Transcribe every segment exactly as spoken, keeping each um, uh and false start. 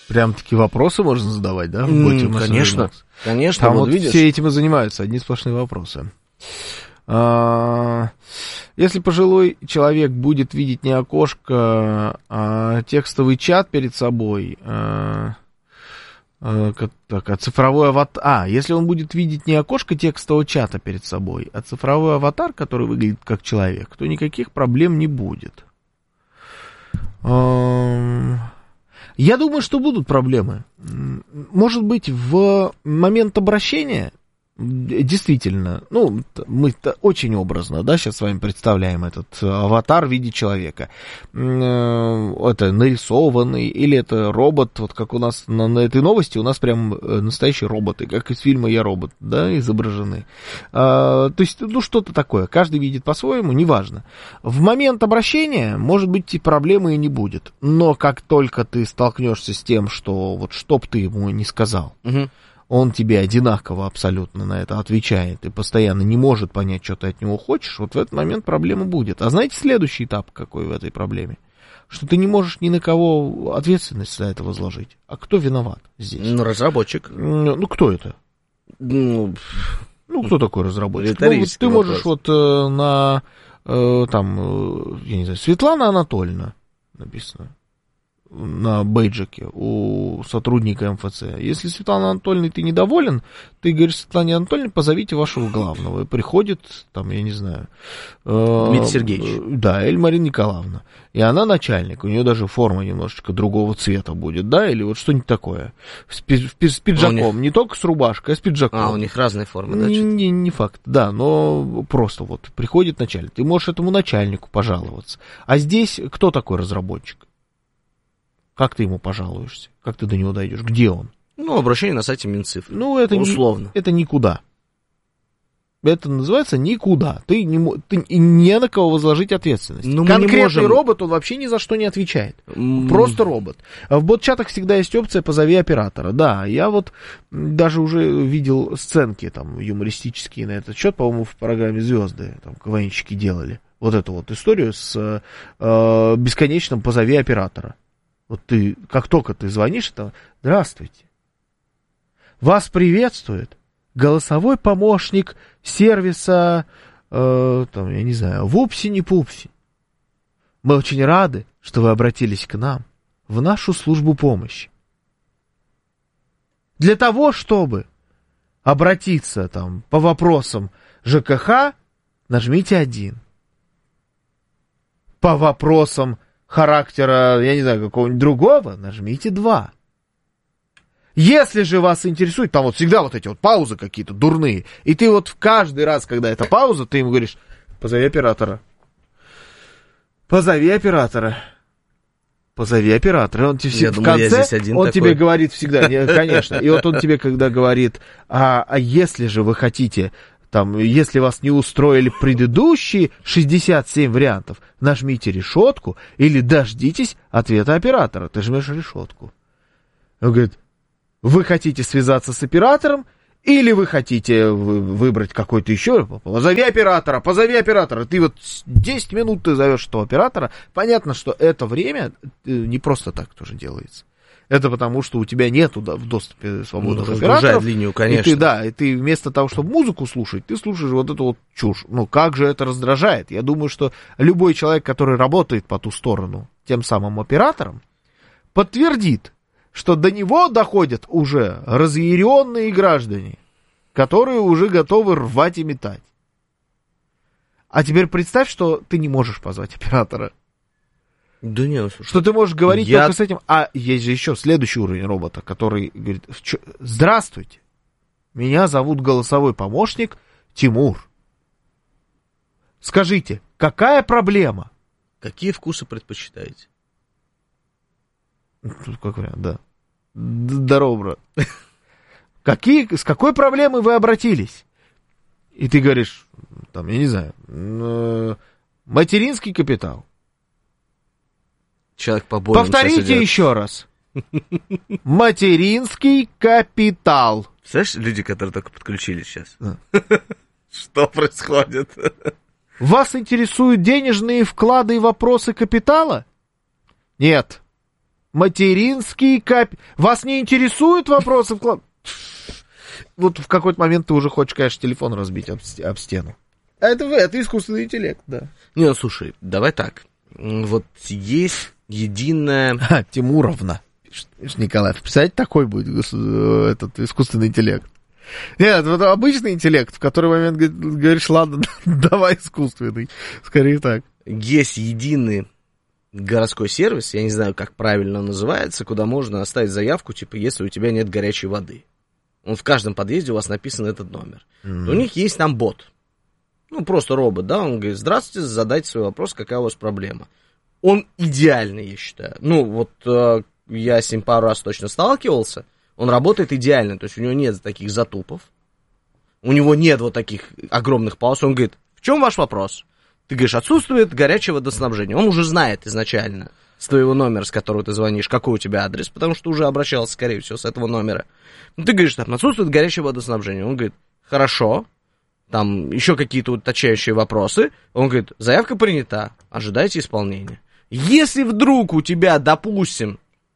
Прям такие вопросы можно задавать, да? В боте Mm, конечно, конечно. Там вот вот видишь. все этим и занимаются, одни сплошные вопросы. А, если пожилой человек будет видеть не окошко, а текстовый чат перед собой, а, а, так, а цифровой аватар... А, если он будет видеть не окошко текстового чата перед собой, а цифровой аватар, который выглядит как человек, то никаких проблем не будет. А, я думаю, что будут проблемы. Может быть, в момент обращения... Действительно, ну, мы очень образно, да, сейчас с вами представляем этот аватар в виде человека. Это нарисованный, или это робот, вот как у нас на, на этой новости, у нас прям настоящие роботы, как из фильма «Я робот», да, изображены. А, то есть, ну, что-то такое, каждый видит по-своему, неважно. В момент обращения, может быть, и проблемы и не будет, но как только ты столкнешься с тем, что вот чтоб ты ему не сказал, угу. Он тебе одинаково абсолютно на это отвечает и постоянно не может понять, что ты от него хочешь, вот в этот момент проблема будет. А знаете, следующий этап какой в этой проблеме? Что ты не можешь ни на кого ответственность за это возложить. А кто виноват здесь? Ну, разработчик. Ну, кто это? Ну, ну кто такой разработчик? Ну, вот ты можешь вопрос. вот э, на, э, там, э, я не знаю, Светлана Анатольевна написано. На бейджике у сотрудника эм эф цэ. Если Светлана Анатольевна ты недоволен, ты говоришь: Светлане Анатольевне, позовите вашего главного. И приходит, там, я не знаю... Э, Дмитрий Сергеевич. Да, или Марина Николаевна. И она начальник, у нее даже форма немножечко другого цвета будет, да, или вот что-нибудь такое. С, пи- с пиджаком, а них... не только с рубашкой, а с пиджаком. А, у них разные формы, да? Не, не, не факт, да, но просто вот приходит начальник. Ты можешь этому начальнику пожаловаться. А здесь кто такой разработчик? Как ты ему пожалуешься? Как ты до него дойдешь? Где он? Ну, обращение на сайте Минцифры. Ну, это условно. Не, это никуда. Это называется никуда. Ты не, ты не на кого возложить ответственность. Но конкретный можем... робот, он вообще ни за что не отвечает. Mm. Просто робот. В бот-чатах всегда есть опция «позови оператора». Да, я вот даже уже видел сценки там юмористические на этот счет, по-моему, в программе «Звезды» там КВНщики делали. Вот эту вот историю с э, бесконечным «позови оператора». Вот ты, как только ты звонишь, это «Здравствуйте, вас приветствует голосовой помощник сервиса, э, там, я не знаю, Вупси-не-пупси. Мы очень рады, что вы обратились к нам в нашу службу помощи. Для того, чтобы обратиться там по вопросам ЖКХ, нажмите один. По вопросам характера, я не знаю, какого-нибудь другого, нажмите два. Если же вас интересует, там вот всегда вот эти вот паузы какие-то дурные, и ты вот в каждый раз, когда это пауза, ты ему говоришь: позови оператора. Позови оператора. Позови оператора. Он тебе я в думаю, конце, он такой. Тебе говорит всегда, не, конечно, и вот он тебе когда говорит: а, а если же вы хотите... Там, если вас не устроили предыдущие шестьдесят семь вариантов, нажмите решетку или дождитесь ответа оператора. Ты жмешь решетку. Он говорит: вы хотите связаться с оператором или вы хотите выбрать какой-то еще? Позови оператора, позови оператора. Ты вот десять минут ты зовешь этого оператора. Понятно, что это время не просто так тоже делается. Это потому, что у тебя нету да, в доступе свободных ну, операторов. Линию, конечно. И ты, да, и ты вместо того, чтобы музыку слушать, ты слушаешь вот эту вот чушь. Ну, как же это раздражает. Я думаю, что любой человек, который работает по ту сторону тем самым оператором, подтвердит, что до него доходят уже разъяренные граждане, которые уже готовы рвать и метать. А теперь представь, что ты не можешь позвать оператора. Да нет, слушай. Что ты можешь говорить я... только с этим. А есть же еще следующий уровень робота, который говорит: здравствуйте, меня зовут голосовой помощник Тимур. Скажите, какая проблема? Какие вкусы предпочитаете? Тут как вариант, да. Здорово, брат. Какие, с какой проблемой вы обратились? И ты говоришь, там, я не знаю, материнский капитал. Человек побоен. Повторите еще раз. Материнский капитал. Знаешь, люди, которые только подключились сейчас. Что происходит? Вас интересуют денежные вклады и вопросы капитала? Нет. Материнский капитал. Вас не интересуют вопросы вклад? Вот в какой-то момент ты уже хочешь, конечно, телефон разбить об, об стену. А это, это искусственный интеллект, да. Не, ну слушай, давай так. Вот есть единая... А, Тимуровна, пишет Николаев. Представляете, такой будет этот искусственный интеллект. Нет, вот обычный интеллект, в который момент говоришь, ладно, давай искусственный. Скорее так. Есть единый городской сервис, я не знаю, как правильно он называется, куда можно оставить заявку, типа, если у тебя нет горячей воды. Он в каждом подъезде у вас написан этот номер. Mm-hmm. У них есть там бот. Ну, просто робот, да, он говорит, здравствуйте, задайте свой вопрос, какая у вас проблема. Он идеальный, я считаю. Ну, вот э, я с ним пару раз точно сталкивался, он работает идеально, то есть у него нет таких затупов, у него нет вот таких огромных пауз, он говорит, в чем ваш вопрос? Ты говоришь, отсутствует горячее водоснабжение, он уже знает изначально с твоего номера, с которого ты звонишь, какой у тебя адрес, потому что уже обращался, скорее всего, с этого номера. Ну, ты говоришь, там, отсутствует горячее водоснабжение, он говорит, хорошо. Там еще какие-то уточняющие вопросы. Он говорит, заявка принята, ожидайте исполнения. Если вдруг у тебя, допустим,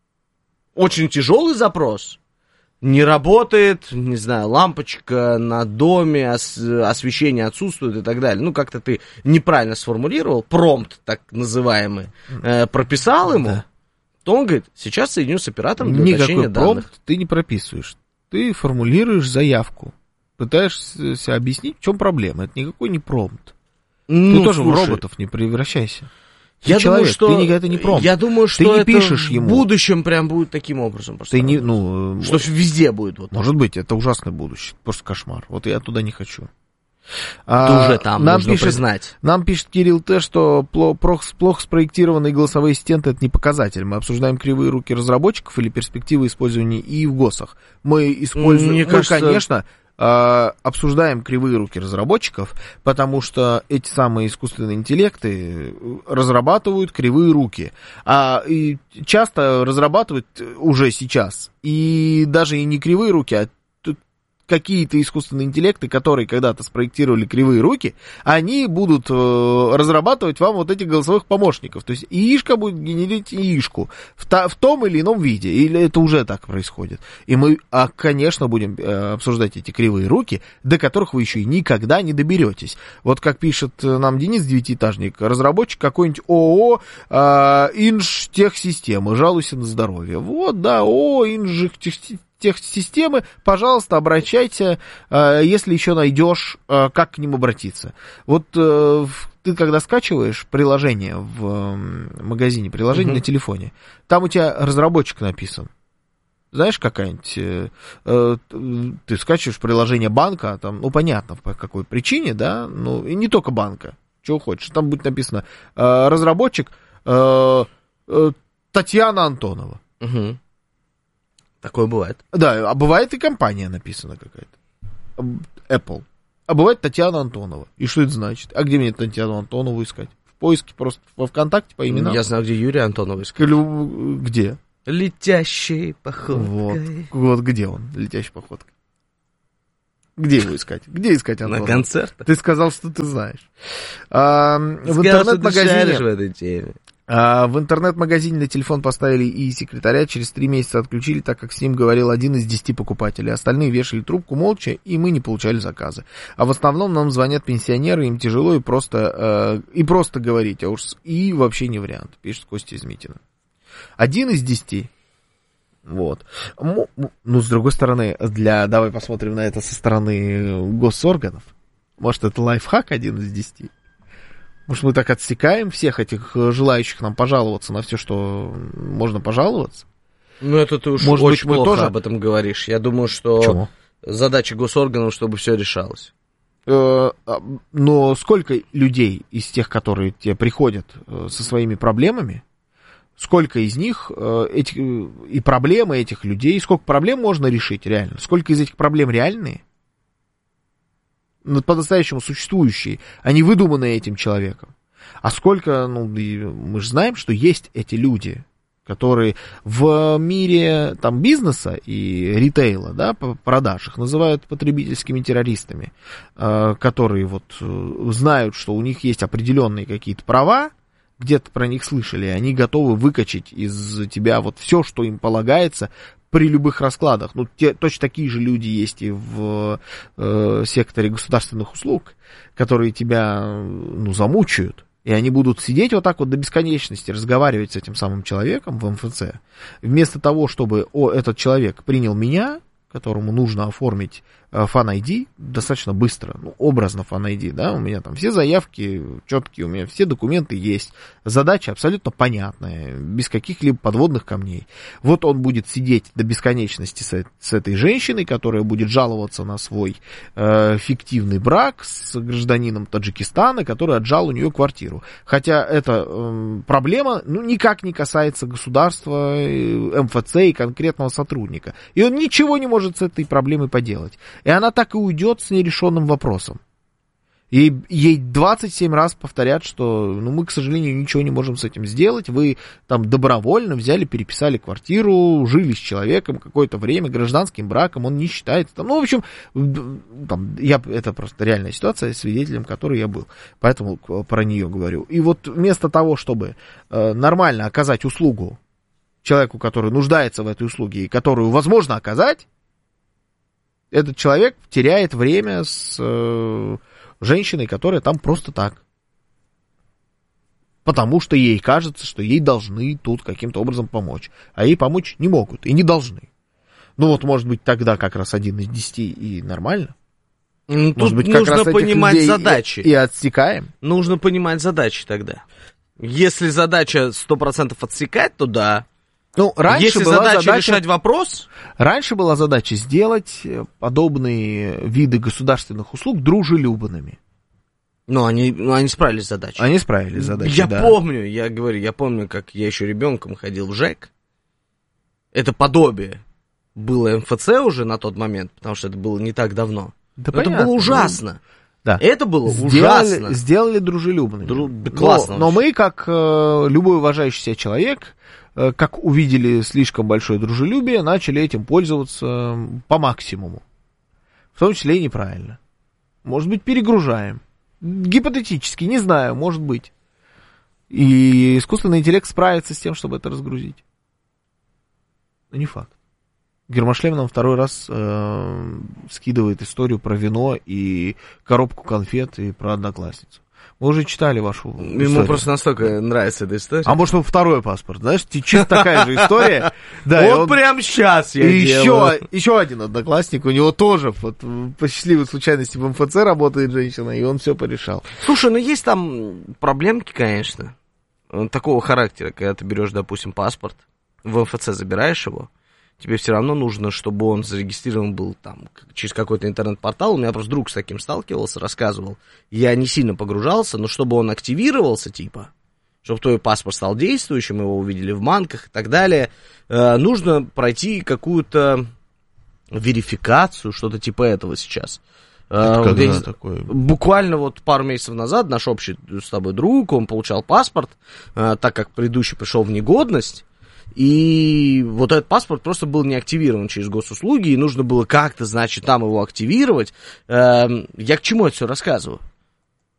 очень тяжелый запрос, не работает, не знаю, лампочка на доме, ос- освещение отсутствует и так далее, ну, как-то ты неправильно сформулировал, промпт так называемый, э, прописал ему, да. То он говорит, сейчас соединю с оператором для Никакой уточнения данных. Промпт ты не прописываешь, ты формулируешь заявку. Пытаешься объяснить, в чем проблема. Это никакой не промпт. Ну, ты тоже слушай, в роботов не превращайся. Ты я человек, думаю, что, ты не, это не промпт. Я думаю, что ты не это пишешь в ему. будущем прям будет таким образом. Ты не, ну, что везде будет вот так. Может быть, это ужасное будущее. Просто кошмар. Вот я туда не хочу. Ты а, уже там, нам нужно пишет, признать. Нам пишет Кирилл Т., что плохо, плохо спроектированные голосовые ассистенты — это не показатель. Мы обсуждаем кривые руки разработчиков или перспективы использования ИИ в ГОСах. Мы используем, Мне мы, кажется... конечно... обсуждаем кривые руки разработчиков, потому что эти самые искусственные интеллекты разрабатывают кривые руки. А и часто разрабатывают уже сейчас. И даже и не кривые руки, а какие-то искусственные интеллекты, которые когда-то спроектировали кривые руки, они будут э, разрабатывать вам вот этих голосовых помощников. То есть ИИшка будет генерить ИИшку в, та, в том или ином виде. Или это уже так происходит. И мы, а, конечно, будем э, обсуждать эти кривые руки, до которых вы еще и никогда не доберетесь. Вот как пишет нам Денис Девятиэтажник, разработчик какой-нибудь ООО э, Инжтехсистемы, жалуйся на здоровье. Вот, да, ООО Инжтехсистемы. Техсистемы, пожалуйста, обращайся, если еще найдешь, как к ним обратиться. Вот ты когда скачиваешь приложение в магазине, приложение uh-huh. на телефоне, там у тебя разработчик написан. Знаешь, какая-нибудь, ты скачиваешь приложение банка, там, ну, понятно, по какой причине, да, ну, и не только банка, чего хочешь, там будет написано разработчик Татьяна Антонова. Uh-huh. Такое бывает. Да, а бывает и компания написана какая-то. Apple. А бывает Татьяна Антонова. И что это значит? А где мне Татьяну Антонову искать? В поиске просто во ВКонтакте по именам? Я знаю, где Юрия Антонова искать. Где? Летящей походкой. Вот, вот где он, летящей походкой. Где его искать? Где искать Антонова? На концертах. Ты сказал, что ты знаешь. А, в интернет-магазине... в этой теме. А, в интернет-магазине на телефон поставили и секретаря, через три месяца отключили, так как с ним говорил один из десяти покупателей. Остальные вешали трубку молча, и мы не получали заказы. А в основном нам звонят пенсионеры, им тяжело и просто, э, и просто говорить, а уж и вообще не вариант, пишет Костя из Митина. Один из десяти. Вот. Ну, с другой стороны, для, давай посмотрим на это со стороны госорганов. Может, это лайфхак один из десяти? Может, мы так отсекаем всех этих желающих нам пожаловаться на все, что можно пожаловаться? Ну, это ты уж Может очень быть, плохо тоже... об этом говоришь. Я думаю, что Почему? Задача госорганов, чтобы все решалось. Но сколько людей из тех, которые тебе приходят со своими проблемами, сколько из них этих, и проблемы этих людей, сколько проблем можно решить реально? Сколько из этих проблем реальные? По-настоящему существующие, а не выдуманные этим человеком. А сколько, ну, мы же знаем, что есть эти люди, которые в мире там бизнеса и ритейла, да, продаж, их называют потребительскими террористами, которые вот знают, что у них есть определенные какие-то права, где-то про них слышали, они готовы выкачать из тебя вот все, что им полагается при любых раскладах. Ну, те, точно такие же люди есть и в э, секторе государственных услуг, которые тебя, ну, замучают. И они будут сидеть вот так вот до бесконечности, разговаривать с этим самым человеком в эм эф цэ. Вместо того, чтобы о, этот человек принял меня, которому нужно оформить Fan ай ди достаточно быстро, ну, образно Fan ай ди, да, у меня там все заявки четкие, у меня все документы есть, задача абсолютно понятная, без каких-либо подводных камней. Вот он будет сидеть до бесконечности с, с этой женщиной, которая будет жаловаться на свой э, фиктивный брак с гражданином Таджикистана, который отжал у нее квартиру. Хотя эта э, проблема, ну, никак не касается государства, эм эф цэ и конкретного сотрудника. И он ничего не может с этой проблемой поделать. И она так и уйдет с нерешенным вопросом. И ей двадцать семь раз повторят, что, ну, мы, к сожалению, ничего не можем с этим сделать. Вы там добровольно взяли, переписали квартиру, жили с человеком какое-то время, гражданским браком, он не считается. Там, ну, в общем, там, я, это просто реальная ситуация, свидетелем которой я был. Поэтому про нее говорю. И вот вместо того, чтобы э, нормально оказать услугу человеку, который нуждается в этой услуге и которую возможно оказать, этот человек теряет время с э, женщиной, которая там просто так. Потому что ей кажется, что ей должны тут каким-то образом помочь. А ей помочь не могут и не должны. Ну вот, может быть, тогда как раз один из десяти и нормально. Ну, может тут быть, как нужно раз понимать задачи. И, и отсекаем. Нужно понимать задачи тогда. Если задача сто процентов отсекать, то да. Ну, раньше Если была задача, задача решать вопрос... Раньше была задача сделать подобные виды государственных услуг дружелюбными. Ну, они, ну, они справились с задачей. Они справились с задачей, Я да. помню, я говорю, я помню, как я еще ребенком ходил в ЖЭК. Это подобие было эм эф цэ уже на тот момент, потому что это было не так давно. Да, это было ужасно. Да. Это было сделали, ужасно. Сделали дружелюбными. Дру... Да, классно. Но, но мы, как э, любой уважающий себя человек, э, как увидели слишком большое дружелюбие, начали этим пользоваться по максимуму. В том числе и неправильно. Может быть, перегружаем. Гипотетически, не знаю, может быть. И искусственный интеллект справится с тем, чтобы это разгрузить. Но не факт. Гермошлем нам второй раз э, скидывает историю про вино и коробку конфет и про одноклассницу. Мы уже читали вашу историю. Ему просто настолько нравится эта история. А может, он второй паспорт, знаешь, чисто такая же история. Вот прям сейчас я делаю. Еще один одноклассник, у него тоже по счастливой случайности в эм эф цэ работает женщина, и он все порешал. Слушай, ну есть там проблемки, конечно, такого характера, когда ты берешь, допустим, паспорт, в эм эф цэ забираешь его, тебе все равно нужно, чтобы он зарегистрирован был там через какой-то интернет-портал. У меня просто друг с таким сталкивался, рассказывал. Я не сильно погружался, но чтобы он активировался, типа, чтобы твой паспорт стал действующим, его увидели в банках и так далее, э, нужно пройти какую-то верификацию, что-то типа этого сейчас. Это когда я, такое? Буквально вот пару месяцев назад наш общий с тобой друг, он получал паспорт, э, так как предыдущий пришел в негодность. И вот этот паспорт просто был не активирован через госуслуги, и нужно было как-то, значит, там его активировать. Я к чему это все рассказываю?